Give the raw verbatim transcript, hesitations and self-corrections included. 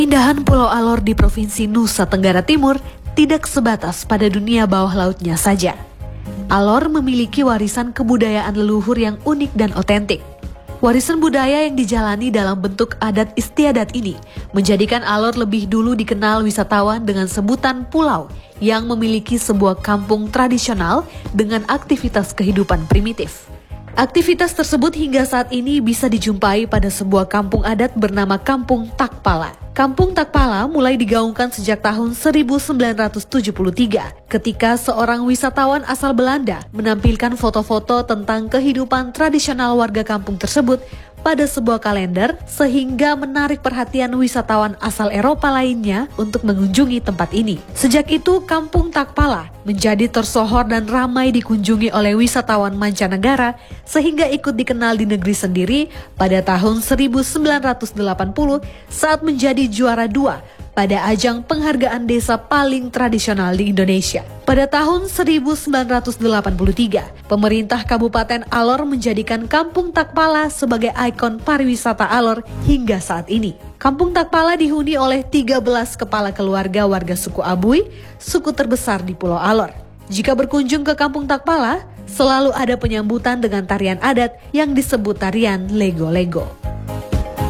Keindahan Pulau Alor di Provinsi Nusa Tenggara Timur tidak sebatas pada dunia bawah lautnya saja. Alor memiliki warisan kebudayaan leluhur yang unik dan otentik. Warisan budaya yang dijalani dalam bentuk adat istiadat ini menjadikan Alor lebih dulu dikenal wisatawan dengan sebutan pulau yang memiliki sebuah kampung tradisional dengan aktivitas kehidupan primitif. Aktivitas tersebut hingga saat ini bisa dijumpai pada sebuah kampung adat bernama Kampung Takpala. Kampung Takpala mulai digaungkan sejak tahun seribu sembilan ratus tujuh puluh tiga ketika seorang wisatawan asal Belanda menampilkan foto-foto tentang kehidupan tradisional warga kampung tersebut pada sebuah kalender sehingga menarik perhatian wisatawan asal Eropa lainnya untuk mengunjungi tempat ini. Sejak itu Kampung Takpala menjadi tersohor dan ramai dikunjungi oleh wisatawan mancanegara sehingga ikut dikenal di negeri sendiri pada tahun seribu sembilan ratus delapan puluh saat menjadi juara dua pada ajang penghargaan desa paling tradisional di Indonesia. Pada tahun seribu sembilan ratus delapan puluh tiga, pemerintah Kabupaten Alor menjadikan Kampung Takpala sebagai ikon pariwisata Alor hingga saat ini. Kampung Takpala dihuni oleh tiga belas kepala keluarga warga suku Abui, suku terbesar di Pulau Alor. Jika berkunjung ke Kampung Takpala, selalu ada penyambutan dengan tarian adat yang disebut tarian lego-lego.